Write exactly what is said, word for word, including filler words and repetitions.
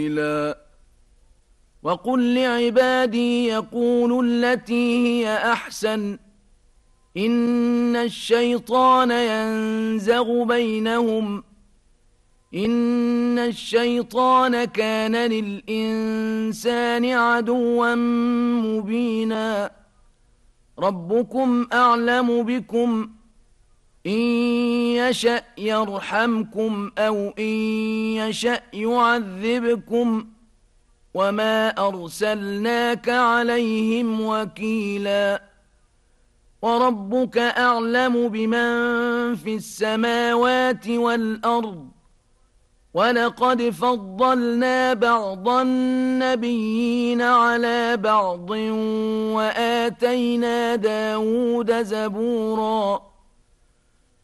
وقل لعبادي يقولوا التي هي أحسن إن الشيطان ينزغ بينهم إن الشيطان كان للإنسان عدوا مبينا ربكم أعلم بكم إن يشأ يرحمكم أو إن يشأ يعذبكم وما أرسلناك عليهم وكيلا وربك أعلم بمن في السماوات والأرض ولقد فضلنا بعض النبيين على بعض وآتينا داود زبوراً